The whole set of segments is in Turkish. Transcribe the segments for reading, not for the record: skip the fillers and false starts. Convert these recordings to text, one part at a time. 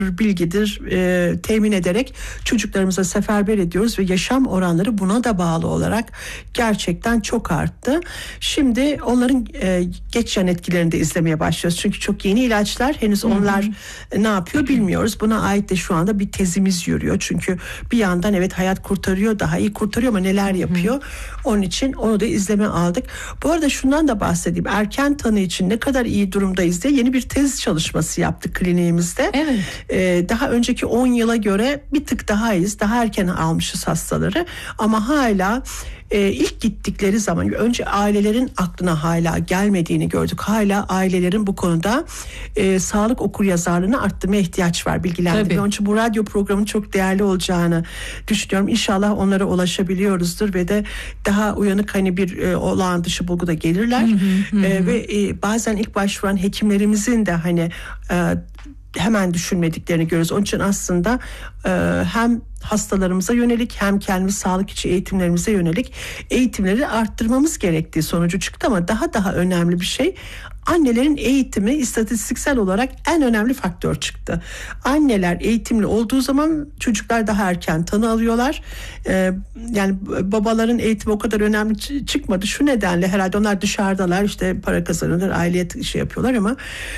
bilgidir temin ederek çocuklarımıza seferber ediyoruz ve yaşam oranları buna da bağlı olarak gerçekten çok arttı. Şimdi onların geç yan etkilerini de izlemeye başlıyoruz. Çünkü çok yeni ilaçlar, henüz onlar ne yapıyor bilmiyoruz. Buna ait de şu anda bir tezimiz yürüyor. Çünkü bir yandan evet hayat kurtarıyor, daha iyi kurtarıyor ama neler yapıyor? Onun için onu da izleme aldık. Bu arada şundan da bahsedeyim. Erken tanı için ne kadar iyi durumdayız diye yeni bir tez çalışması yaptık kliniğimizde. Evet. Daha önceki 10 yıla göre bir tık daha iyiyiz. Daha erken almışız hastaları. Ama hala ilk gittikleri zaman önce ailelerin aklına hala gelmediğini gördük. Hala ailelerin bu konuda sağlık okuryazarlığını arttırmaya ihtiyaç var, bilgilendirme. Onun için bu radyo programının çok değerli olacağını düşünüyorum. İnşallah onlara ulaşabiliyoruzdur ve de daha uyanık bir olağan dışı bulgu da gelirler. Ve bazen ilk başvuran hekimlerimizin de hemen düşünmediklerini görüyoruz. Onun için aslında hem hastalarımıza yönelik hem kendi sağlık içi eğitimlerimize yönelik eğitimleri arttırmamız gerektiği sonucu çıktı ama daha önemli bir şey, annelerin eğitimi istatistiksel olarak en önemli faktör çıktı. Anneler eğitimli olduğu zaman çocuklar daha erken tanı alıyorlar. Yani babaların eğitimi o kadar önemli çıkmadı. Şu nedenle herhalde onlar dışarıdalar, işte para kazanırlar, aileye yapıyorlar ama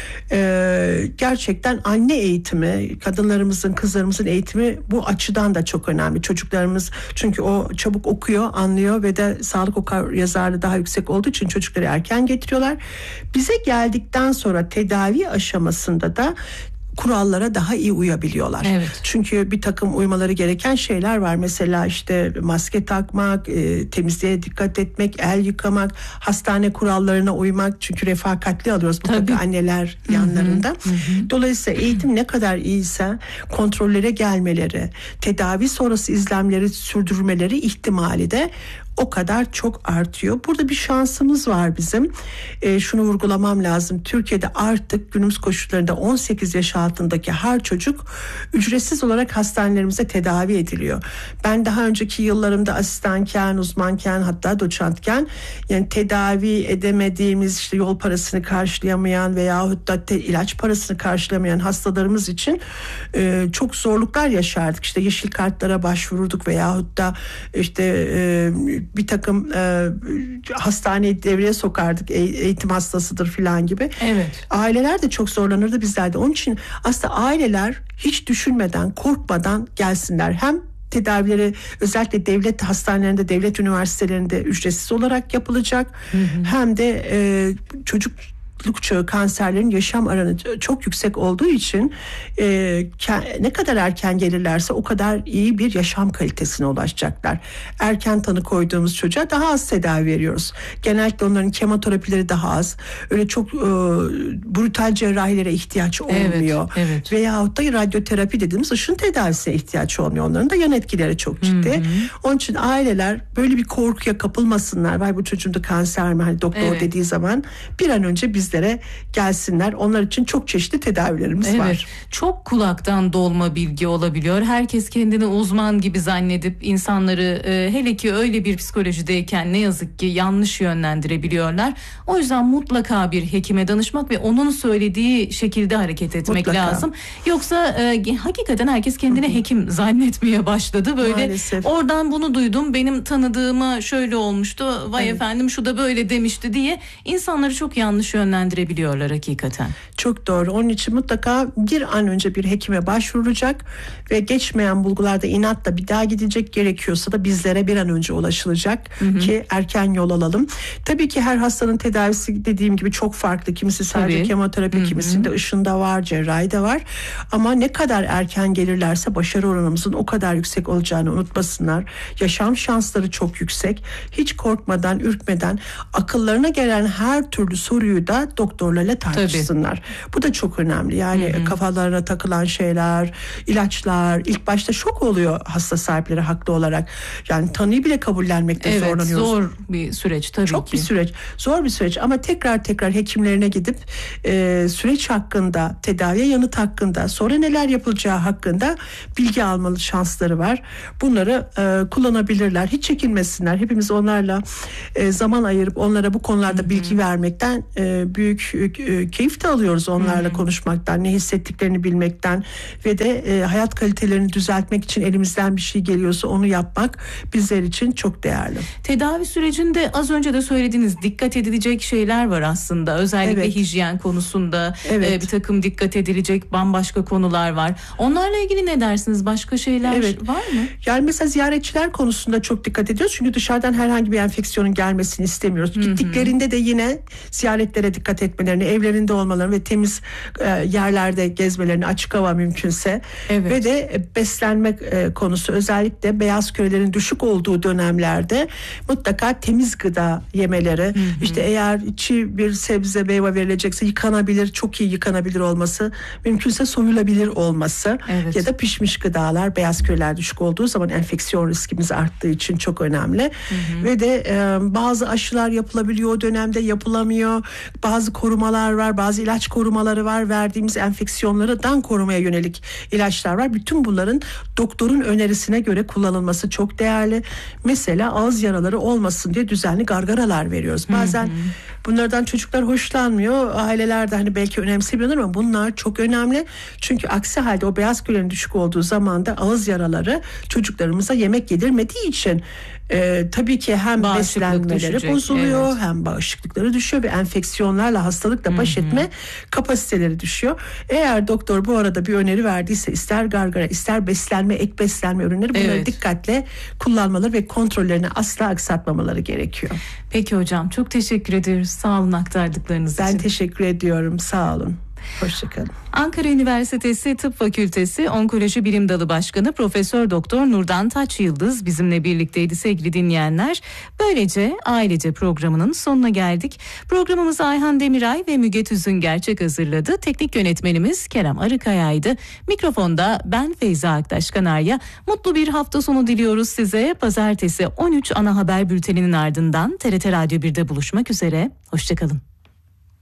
gerçekten anne eğitimi, kadınlarımızın, kızlarımızın eğitimi bu açıdan da çok önemli. Çocuklarımız çünkü o çabuk okuyor, anlıyor ve de sağlık okuryazarlığı daha yüksek olduğu için çocukları erken getiriyorlar. Bize geldikten sonra tedavi aşamasında da kurallara daha iyi uyabiliyorlar. Evet. Çünkü bir takım uymaları gereken şeyler var. Mesela işte maske takmak, temizliğe dikkat etmek, el yıkamak, hastane kurallarına uymak. Çünkü refakatli alıyoruz mutlaka anneler yanlarında. Dolayısıyla eğitim ne kadar iyiyse kontrollere gelmeleri, tedavi sonrası izlemleri sürdürmeleri ihtimali de o kadar çok artıyor. Burada bir şansımız var bizim. Şunu vurgulamam lazım. Türkiye'de artık günümüz koşullarında 18 yaş altındaki her çocuk ücretsiz olarak hastanelerimize tedavi ediliyor. Ben daha önceki yıllarımda asistanken, uzmanken, hatta doçentken yani tedavi edemediğimiz, işte yol parasını karşılayamayan veyahut da ilaç parasını karşılamayan hastalarımız için çok zorluklar yaşardık. İşte yeşil kartlara başvururduk veyahut da işte bir takım hastaneyi devreye sokardık, eğitim hastasıdır filan gibi. Evet. Aileler de çok zorlanırdı, bizler de. Onun için aslında aileler hiç düşünmeden, korkmadan gelsinler. Hem tedavileri özellikle devlet hastanelerinde, devlet üniversitelerinde ücretsiz olarak yapılacak. Hem de çocukluk çağı kanserlerin yaşam oranı çok yüksek olduğu için ne kadar erken gelirlerse o kadar iyi bir yaşam kalitesine ulaşacaklar. Erken tanı koyduğumuz çocuğa daha az tedavi veriyoruz. Genellikle onların kemoterapileri daha az. Öyle çok brutal cerrahilere ihtiyaç olmuyor. Evet. Veyahut da radyoterapi dediğimiz ışın tedavisine ihtiyaç olmuyor. Onların da yan etkileri çok ciddi. Onun için aileler böyle bir korkuya kapılmasınlar. Vay bu çocuğumda kanser mi? Hani doktor dediği zaman bir an önce bizlere gelsinler. Onlar için çok çeşitli tedavilerimiz var. Çok kulaktan dolma bilgi olabiliyor. Herkes kendini uzman gibi zannedip insanları hele ki öyle bir psikolojideyken ne yazık ki yanlış yönlendirebiliyorlar. O yüzden mutlaka bir hekime danışmak ve onun söylediği şekilde hareket etmek lazım. Yoksa hakikaten herkes kendine hekim zannetmeye başladı. Böyle maalesef. Oradan bunu duydum, benim tanıdığıma şöyle olmuştu, vay efendim şu da böyle demişti diye insanları çok yanlış yönlendirebiliyorlar hakikaten. Çok doğru. Onun için mutlaka bir an önce bir hekime başvurulacak ve geçmeyen bulgularda inatla bir daha gidecek, gerekiyorsa da bizlere bir an önce ulaşılacak ki erken yol alalım. Tabii ki her hastanın tedavisi dediğim gibi çok farklı. Kimisi sadece kemoterapi, kimisinde ışında var, cerrahi de var. Ama ne kadar erken gelirlerse başarı oranımızın o kadar yüksek olacağını unutmasınlar. Yaşam şansları çok yüksek. Hiç korkmadan, ürkmeden akıllarına gelen her türlü soruyu da doktorlarla tartışsınlar. Bu da çok önemli. Yani kafalarına takılan şeyler, ilaçlar, ilk başta şok oluyor hasta sahipleri haklı olarak. Yani tanıyı bile kabullenmekte zorlanıyoruz. Zor bir süreç tabii çok ki. Bir süreç. Zor bir süreç ama tekrar hekimlerine gidip süreç hakkında, tedaviye yanıt hakkında, sonra neler yapılacağı hakkında bilgi almalı şansları var. Bunları kullanabilirler. Hiç çekinmesinler. Hepimiz onlarla zaman ayırıp onlara bu konularda bilgi vermekten büyük büyük keyif de alıyoruz onlarla konuşmaktan, ne hissettiklerini bilmekten ve de hayat kalitelerini düzeltmek için elimizden bir şey geliyorsa onu yapmak bizler için çok değerli. Tedavi sürecinde az önce de söylediğiniz dikkat edilecek şeyler var aslında. Özellikle hijyen konusunda bir takım dikkat edilecek bambaşka konular var. Onlarla ilgili ne dersiniz? Başka şeyler var mı? Yani mesela ziyaretçiler konusunda çok dikkat ediyoruz. Çünkü dışarıdan herhangi bir enfeksiyonun gelmesini istemiyoruz. Gittiklerinde de yine ziyaretlere dikkat etmelerini, evlerinde olmalarını ve temiz yerlerde gezmelerini, açık hava mümkünse. Ve de beslenme konusu, özellikle beyaz kürelerin düşük olduğu dönemlerde mutlaka temiz gıda yemeleri. İşte eğer çiğ bir sebze meyve verilecekse yıkanabilir, çok iyi yıkanabilir olması, mümkünse soyulabilir olması ya da pişmiş gıdalar, beyaz küreler düşük olduğu zaman enfeksiyon riskimiz arttığı için çok önemli. Ve de bazı aşılar yapılabiliyor, o dönemde yapılamıyor. Bazı korumalar var, bazı ilaç korumaları var. Verdiğimiz enfeksiyonlardan korumaya yönelik ilaçlar var. Bütün bunların doktorun önerisine göre kullanılması çok değerli. Mesela ağız yaraları olmasın diye düzenli gargaralar veriyoruz. Bazen bunlardan çocuklar hoşlanmıyor. Aileler de hani belki önemsemiyorlar ama bunlar çok önemli. Çünkü aksi halde o beyaz kürelerin düşük olduğu zaman da ağız yaraları çocuklarımıza yemek yedirmediği için tabii ki hem beslenmeleri bozuluyor, hem bağışıklıkları düşüyor ve enfeksiyonlarla, hastalıkla baş etme kapasiteleri düşüyor. Eğer doktor bu arada bir öneri verdiyse, ister gargara, ister beslenme, ek beslenme ürünleri, bunları dikkatle kullanmaları ve kontrollerini asla aksatmamaları gerekiyor. Peki hocam, çok teşekkür ederiz. Sağ olun aktardıklarınız için. Ben teşekkür ediyorum. Sağ olun. Hoşçakalın. Ankara Üniversitesi Tıp Fakültesi Onkoloji Bilim Dalı Başkanı Profesör Doktor Nurdan Taçyıldız bizimle birlikteydi sevgili dinleyenler. Böylece Ailece programının sonuna geldik. Programımızı Ayhan Demiray ve Müge Tüzün Gerçek hazırladı. Teknik yönetmenimiz Kerem Arıkaya'ydı. Mikrofonda ben Feyza Aktaş Kanarya. Mutlu bir hafta sonu diliyoruz size. Pazartesi 13 ana haber bülteninin ardından TRT Radyo 1'de buluşmak üzere. Hoşçakalın.